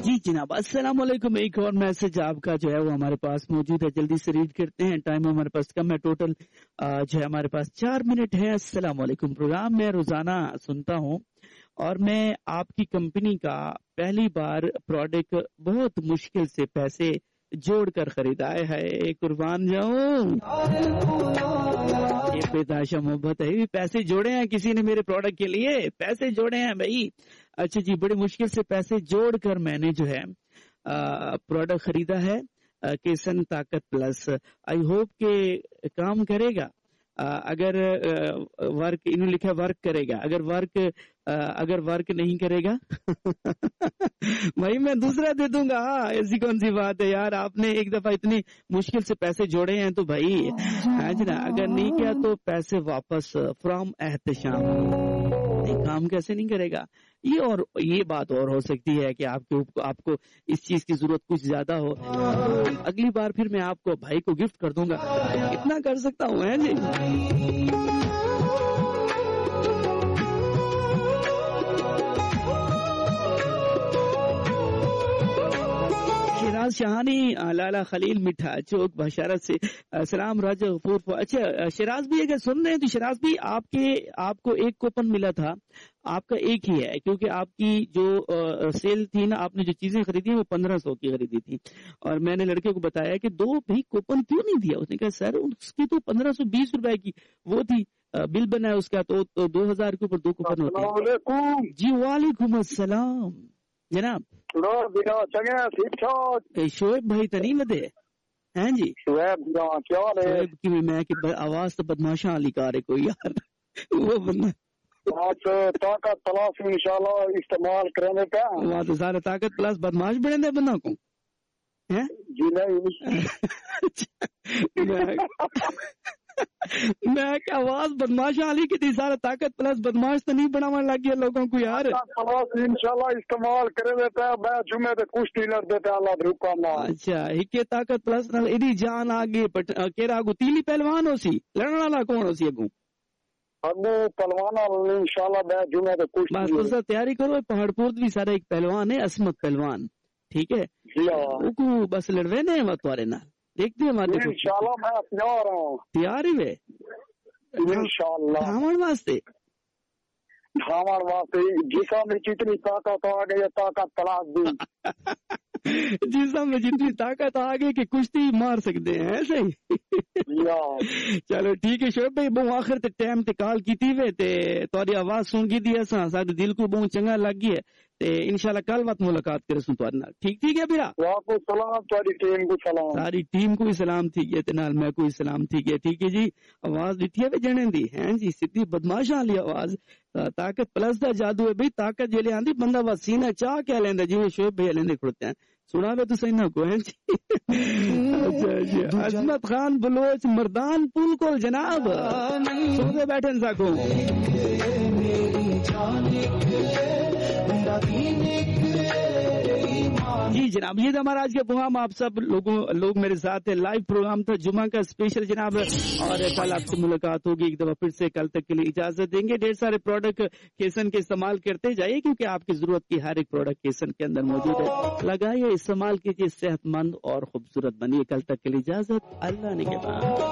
जी जनाब, अस्सलाम वालेकुम। एक और मैसेज आपका जो है वो हमारे पास मौजूद है, जल्दी से रीड करते हैं, टाइम हमारे पास कम है, टोटल जो है हमारे पास 4 मिनट है। अस्सलाम वालेकुम। प्रोग्राम मैं रोजाना सुनता हूँ और मैं आपकी कंपनी का पहली बार प्रोडक्ट बहुत मुश्किल से पैसे जोड़ कर खरीदा है। कुर्बान जाऊं, ये बेतहाशा मोहब्बत है। भी पैसे जोड़े हैं किसी ने मेरे प्रोडक्ट के लिए, पैसे जोड़े हैं भाई। अच्छा जी, बड़ी मुश्किल से पैसे जोड़कर मैंने जो है प्रोडक्ट खरीदा है, केसन ताकत प्लस। आई होप के काम करेगा। अगर वर्क, इन्होंने लिखा वर्क करेगा, अगर वर्क नहीं करेगा भाई मैं दूसरा दे दूंगा। ऐसी कौन सी बात है यार, आपने एक दफा इतनी मुश्किल से पैसे जोड़े हैं तो भाई है ना, अगर नहीं किया तो पैसे वापस फ्रॉम एहतशाम। काम कैसे नहीं करेगा ये, और ये बात और हो सकती है कि आपको इस चीज की जरूरत कुछ ज्यादा हो, अगली बार फिर मैं आपको भाई को गिफ्ट कर दूंगा, इतना कर सकता हूँ है जी। शिराज शाहानी, लाला खलील, मिठा चौक, बशारत से सलाम, राजा गफूर। अच्छा शिराज भी अगर सुन रहे हैं तो शिराज भी आपको एक कूपन मिला था, आपका एक ही है, क्योंकि आपकी जो सेल थी ना, आपने जो चीजें खरीदी वो 1500 की खरीदी थी, और मैंने लड़के को बताया कि 2 भी कूपन क्यों नहीं दिया। उसने कहा सर उसकी तो 1520 रुपए की वो थी, बिल बना है उसका, तो 2000 के ऊपर 2 कूपन होते हैं। जी वालेकुम अस्सलाम जनाब। शोएब भाई तनी मदे हैं जी। शोएब की मैं कि आवाज तो बदमाशा अली कार है कोई यार वो बंदा ताकत प्लस इंशाल्लाह इस्तेमाल करने पे वहाँ तो सारे ताकत प्लस बदमाश बने दे बंदा को है जी। नहीं मैं क्या आवाज बदमाश आली की थी, सारा ताकत प्लस बदमाश तो नहीं बनाने लग गया लोगों को यार। इंशाल्लाह इस्तेमाल करे देता है, मैं जुमे पे कुश्ती लड़ देता अल्लाह रुका ना। अच्छा हिके ताकत प्लस इदी जान आगे केरा आगू तीली पहलवान हो सी, लड़ने वाला कौन हो सी अगू पहलवान इंशाल्लाह मैं जुमे पे कुश्ती बस तैयारी करो। पहाड़पुर भी सारा एक पहलवान है, असमत पहलवान, ठीक है जी। बस लड़वे ने तुम्हारे नाल देखते हैं इंशाल्लाह मैं तैयार हूँ। तैयार ही वे इंशाल्लाह धामण वास्ते जिसम में जितनी ताकत आ गई ताकत तलाश दी जिसम में जितनी ताकत आ गई कि कुश्ती मार सकते हैं सही चलो ठीक है शोएब भाई, बहु आखिर ते टाइम ते कॉल की वे ते तुहाडी आवाज सुन की दी असा साडे दिल को बहुत चंगा लग गया ते इंशाल्लाह कल वक्त मुलाकात करे सुन तुहाडे नाल। ठीक है बिरा, वाको सलाम, तुहाडी टीम को सलाम, सारी टीम को भी सलाम ठीक है ते नाल मैं कोई सलाम ठीक है जी। आवाज दिठी है जने दी हैं जी, सीधी बदमाशा वाली आवाज। ताकत प्लस दा जादू है भाई, ताकत जेले आंदी बंदा बस सीना चाह क्या लेंदा जिवें शोएब भाई लेंदे खड़ोते हैं, सुना वे तो सही ना को है जी। अच्छा अजमत खान बलोच मर्दान पुल को जनाब सोते बैठे साको जी जनाब। ये था हमारा आज का प्रोग्राम, आप सब लोग मेरे साथ है, लाइव प्रोग्राम था जुमा का स्पेशल जनाब, और कल आपसे मुलाकात होगी एक दफा फिर से। कल तक के लिए इजाजत देंगे। ढेर सारे प्रोडक्ट केसन के इस्तेमाल करते जाइए, क्योंकि आपकी जरूरत की हर एक प्रोडक्ट केसन के अंदर मौजूद है। लगाइए, इस्तेमाल कीजिए, सेहतमंद और खूबसूरत बनिए। कल तक के लिए इजाजत, अल्लाह ने के बाद।